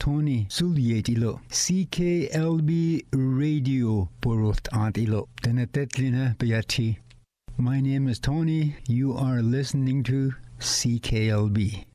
Tony Sulietilo CKLB Radio Porot Antilo Tenetetlina Beati. My name is Tony. You are listening to CKLB.